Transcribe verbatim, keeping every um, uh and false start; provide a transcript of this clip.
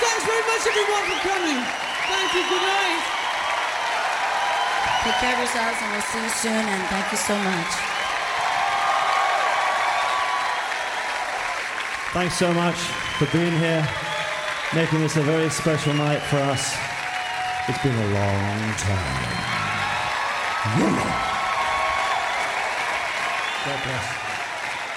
Thanks very much, everyone, for coming. Thank you. Good night. Take care of yourselves, and we'll see you soon, and thank you so much. Thanks so much for being here, making this a very special night for us. It's been a long time. God bless.